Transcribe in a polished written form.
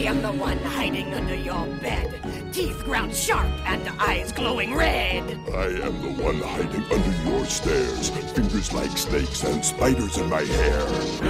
am the one hiding under your bed, teeth ground sharp and eyes glowing red. I am the one hiding under your stairs, fingers like snakes and spiders in my hair.